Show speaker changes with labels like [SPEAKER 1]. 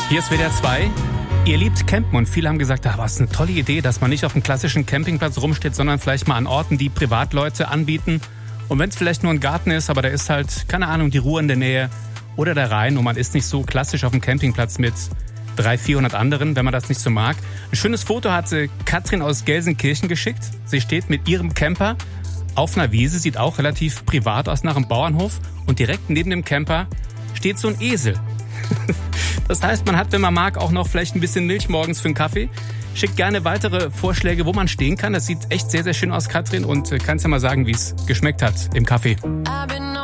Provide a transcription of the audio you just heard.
[SPEAKER 1] Hier ist WDR 2. Ihr liebt Campen und viele haben gesagt, was eine tolle Idee, dass man nicht auf einem klassischen Campingplatz rumsteht, sondern vielleicht mal an Orten, die Privatleute anbieten. Und wenn es vielleicht nur ein Garten ist, aber da ist halt, keine Ahnung, die Ruhr in der Nähe oder der Rhein und man ist nicht so klassisch auf dem Campingplatz mit 300-400 anderen, wenn man das nicht so mag. Ein schönes Foto hat Katrin aus Gelsenkirchen geschickt. Sie steht mit ihrem Camper auf einer Wiese, sieht auch relativ privat aus nach einem Bauernhof. Und direkt neben dem Camper steht so ein Esel. Das heißt, man hat, wenn man mag, auch noch vielleicht ein bisschen Milch morgens für einen Kaffee. Schickt gerne weitere Vorschläge, wo man stehen kann. Das sieht echt sehr, sehr schön aus, Katrin. Und kannst ja mal sagen, wie es geschmeckt hat im Kaffee.